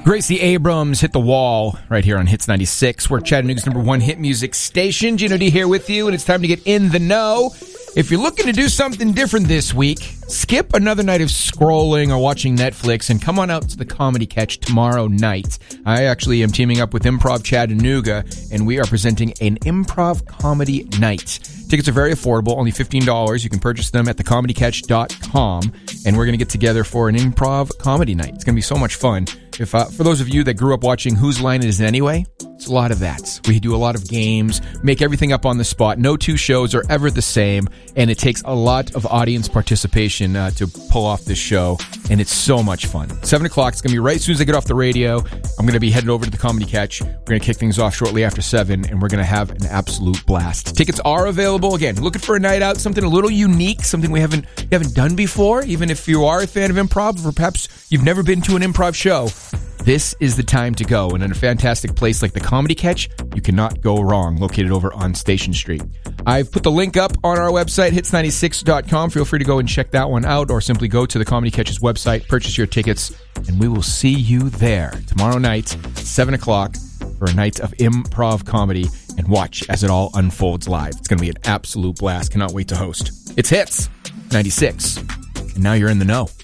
Gracie Abrams hit the wall right here on Hits 96. We're Chattanooga's #1 hit music station. Gino D here with you, and it's time to get in the know. If you're looking to do something different this week, skip another night of scrolling or watching Netflix and come on out to the Comedy Catch tomorrow night. I actually am teaming up with Improv Chattanooga, and we are presenting an improv comedy night. Tickets are very affordable, only $15. You can purchase them at thecomedycatch.com, and we're going to get together for an improv comedy night. It's going to be so much fun. If for those of you that grew up watching Whose Line Is It Anyway? It's a lot of that. We do a lot of games, make everything up on the spot. No two shows are ever the same, and it takes a lot of audience participation to pull off this show, and it's so much fun. 7 o'clock, it's going to be right as soon as I get off the radio. I'm going to be headed over to the Comedy Catch. We're going to kick things off shortly after 7, and we're going to have an absolute blast. Tickets are available. Again, looking for a night out, something a little unique, something we haven't done before, even if you are a fan of improv, or perhaps you've never been to an improv show. This is the time to go, and in a fantastic place like the Comedy Catch, you cannot go wrong, located over on Station Street. I've put the link up on our website, hits96.com. Feel free to go and check that one out, or simply go to the Comedy Catch's website, purchase your tickets, and we will see you there tomorrow night, 7 o'clock, for a night of improv comedy, and watch as it all unfolds live. It's going to be an absolute blast. Cannot wait to host. It's Hits 96, and now you're in the know.